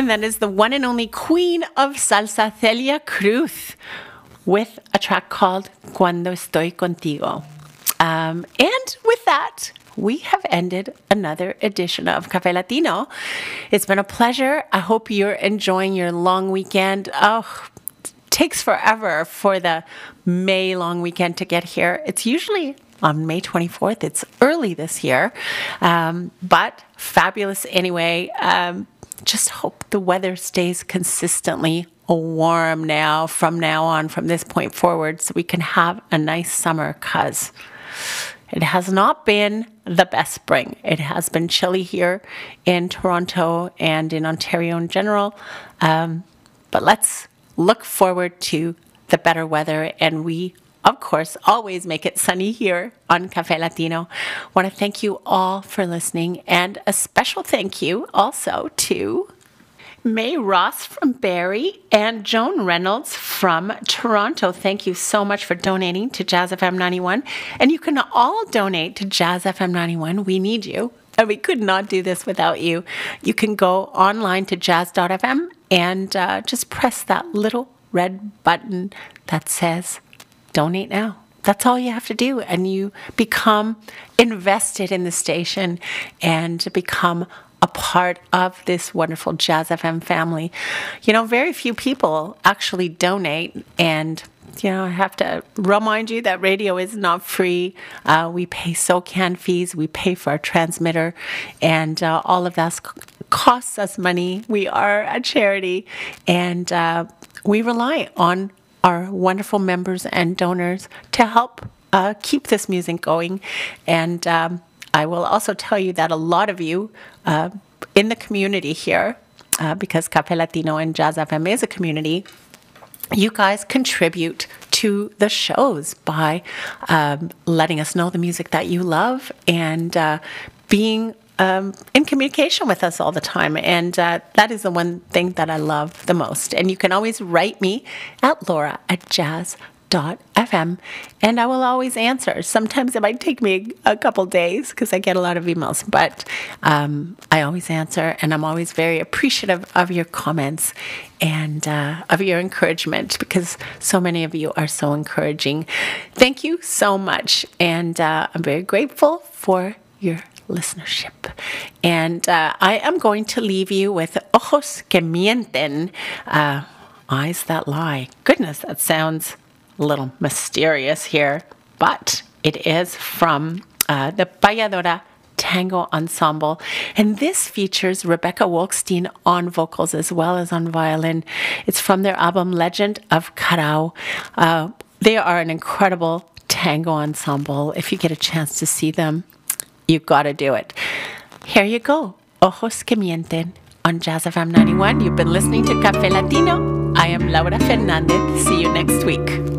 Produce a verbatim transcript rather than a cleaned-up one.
And that is the one and only queen of salsa, Celia Cruz, with a track called Cuando Estoy Contigo. Um, and with that, we have ended another edition of Café Latino. It's been a pleasure. I hope you're enjoying your long weekend. Oh, it takes forever for the May long weekend to get here. It's usually on May twenty-fourth. It's early this year, um, but fabulous anyway. Um, just hope the weather stays consistently warm now, from now on, from this point forward, so we can have a nice summer, because it has not been the best spring. It has been chilly here in Toronto and in Ontario in general. Um, but let's look forward to the better weather. And we, of course, always make it sunny here on Café Latino. I want to thank you all for listening. And a special thank you also to May Ross from Barrie and Joan Reynolds from Toronto. Thank you so much for donating to Jazz F M ninety-one. And you can all donate to Jazz F M ninety-one. We need you. And we could not do this without you. You can go online to jazz dot f m and uh, just press that little red button that says donate now. That's all you have to do. And you become invested in the station and become a part of this wonderful Jazz F M family. You know, very few people actually donate, and you know, I have to remind you that radio is not free. Uh, we pay SOCAN fees, we pay for our transmitter, and uh, all of that costs us money. We are a charity, and uh, we rely on our wonderful members and donors to help uh, keep this music going. And um, I will also tell you that a lot of you uh, in the community here, uh, because Café Latino and Jazz F M is a community, you guys contribute to the shows by um, letting us know the music that you love and uh, being um, in communication with us all the time. And uh, that is the one thing that I love the most. And you can always write me at Laura at jazz dot f m, and I will always answer. Sometimes it might take me a couple days because I get a lot of emails, but um, I always answer, and I'm always very appreciative of your comments and uh, of your encouragement, because so many of you are so encouraging. Thank you so much, and uh, I'm very grateful for your listenership. And uh, I am going to leave you with Ojos que Mienten, uh, Eyes That Lie. Goodness, that sounds a little mysterious here, but it is from uh, the Payadora Tango Ensemble. And this features Rebecca Wolkstein on vocals as well as on violin. It's from their album Legend of Carao. Uh, they are an incredible tango ensemble. If you get a chance to see them, you've got to do it. Here you go. Ojos que Mienten on Jazz F M ninety-one. You've been listening to Café Latino. I am Laura Fernandez. See you next week.